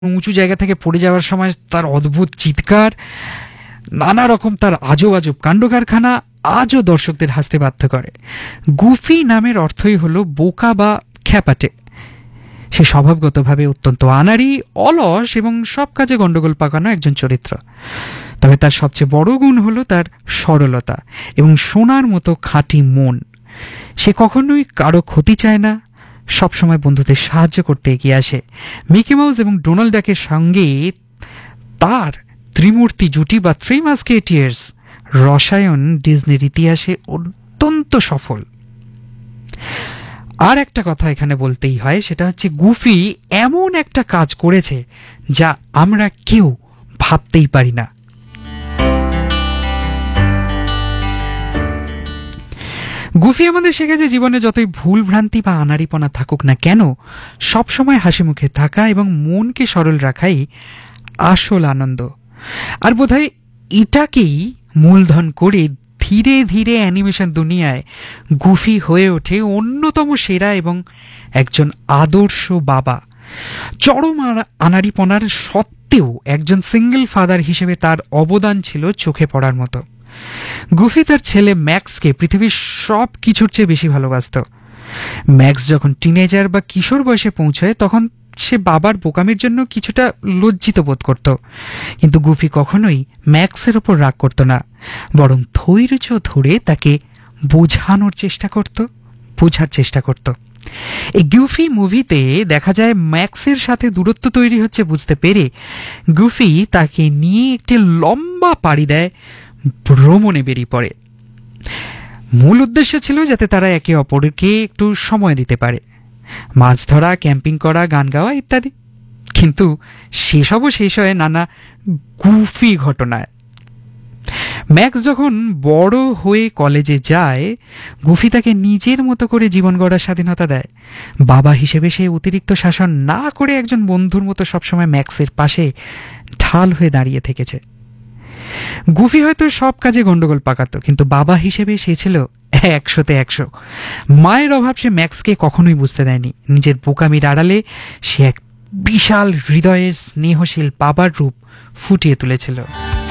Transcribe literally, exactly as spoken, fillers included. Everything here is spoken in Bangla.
উঁচু জায়গা থেকে পড়ে যাওয়ার সময় তার অদ্ভুত চিৎকার, নানা রকম তার আজব আজব কাণ্ডকারখানা আজও দর্শকদের হাসতে বাধ্য করে। গুফি নামের অর্থই হলো বোকা বা খ্যাপাটে। সে স্বভাবগতভাবে অত্যন্ত আনাড়ি, অলস এবং সব কাজে গণ্ডগোল পাকানো একজন চরিত্র। তবে তার সবচেয়ে বড় গুণ হলো তার সরলতা এবং সোনার মতো খাঁটি মন। সে কখনোই কারো ক্ষতি চায় না, সবসময় বন্ধুদের সাহায্য করতে এগিয়ে আসে। মিকি মাউস এবং ডোনাল্ড ডাকের সঙ্গে তার ত্রিমূর্তি জুটি বা থ্রি মাস্কেটিয়ার্স রসায়ন ডিজনির ইতিহাসে অত্যন্ত সফল। আর একটা কথা এখানে বলতেই হয়, সেটা হচ্ছে গুফি এমন একটা কাজ করেছে যা আমরা কেউ ভাবতেই পারি না। গুফি আমাদের শেখাচ্ছে জীবনে যতই ভুল ভ্রান্তি বা আনাড়িপনা থাকুক না কেন, সবসময় হাসি মুখে থাকা এবং মনকে সরল রাখাই আসল আনন্দ। আর বোধহয় এটাকেই মূলধন করে ধীরে ধীরে অ্যানিমেশন দুনিয়ায় গুফি হয়ে ওঠে অন্যতম সেরা এবং একজন আদর্শ বাবা। চরম আনাড়িপনার সত্ত্বেও একজন সিঙ্গেল ফাদার হিসেবে তার অবদান ছিল চোখে পড়ার মতো। গুফি তার ছেলে ম্যাক্সকে পৃথিবীর সব কিছুর চেয়ে বেশি ভালোবাসত। ম্যাক্স যখন টিনেজার বা কিশোর বয়সে পৌঁছায় তখন সে বাবার বোকামির জন্য কিছুটা লজ্জিত বোধ করত, কিন্তু গুফি কখনোই ম্যাক্সের ওপর রাগ করত না, বরং ধৈর্য ধরে তাকে বোঝানোর চেষ্টা করত, বোঝার চেষ্টা করত। এই গুফি মুভিতে দেখা যায় ম্যাক্সের সাথে দূরত্ব তৈরি হচ্ছে বুঝতে পেরে গুফি তাকে নিয়ে একটি লম্বা পাড়ি দেয়, ভ্রমণে বেরিয়ে পড়ে। মূল উদ্দেশ্য ছিল যাতে তারা একে অপরকে একটু সময় দিতে পারে, মাছ ধরা, ক্যাম্পিং করা, গান গাওয়া ইত্যাদি। কিন্তু সেসবও শেষ হয় নানা গুফি ঘটনায়। ম্যাক্স যখন বড় হয়ে কলেজে যায়, গুফি তাকে নিজের মতো করে জীবন গড়ার স্বাধীনতা দেয়। বাবা হিসেবে সে অতিরিক্ত শাসন না করে একজন বন্ধুর মতো সবসময় ম্যাক্সের পাশে ঢাল হয়ে দাঁড়িয়ে থেকেছে। গুফি হয়তো সব কাজে গন্ডগোল পাকাতো, কিন্তু বাবা হিসেবে সে ছিল একশোতে একশো। মায়ের অভাব সে ম্যাক্সকে কখনোই বুঝতে দেয়নি। নিজের বোকামির আড়ালে সে এক বিশাল হৃদয়ের স্নেহশীল বাবার রূপ ফুটিয়ে তুলেছিল।